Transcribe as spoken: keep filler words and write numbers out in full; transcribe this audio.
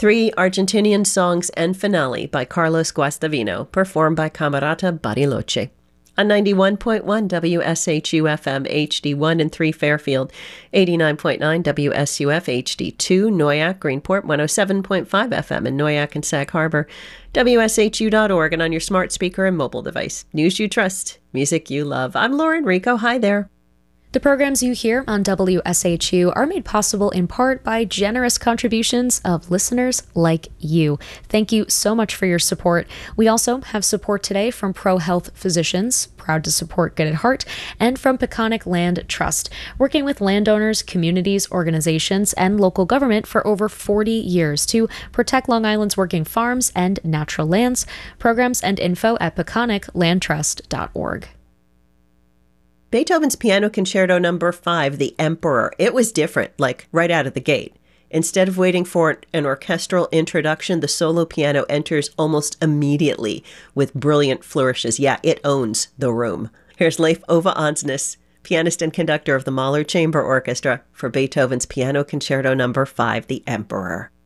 Three Argentinian songs and finale by Carlos Guastavino, performed by Camerata Bariloche. On ninety-one point one W S H U F M H D one and three Fairfield, eighty-nine point nine W S U F H D two Noyak, Greenport, one oh seven point five F M in Noyak and Sag Harbor, W S H U dot org, and on your smart speaker and mobile device. News you trust, music you love. I'm Lauren Rico. Hi there. The programs you hear on W S H U are made possible in part by generous contributions of listeners like you. Thank you so much for your support. We also have support today from ProHealth Physicians, proud to support Good at Heart, and from Peconic Land Trust, working with landowners, communities, organizations, and local government for over forty years to protect Long Island's working farms and natural lands. Programs and info at peconic land trust dot org. Beethoven's Piano Concerto Number five, The Emperor. It was different, like right out of the gate. Instead of waiting for an orchestral introduction, the solo piano enters almost immediately with brilliant flourishes. Yeah, it owns the room. Here's Leif Ove Ansnes, pianist and conductor of the Mahler Chamber Orchestra, for Beethoven's Piano Concerto Number five, The Emperor.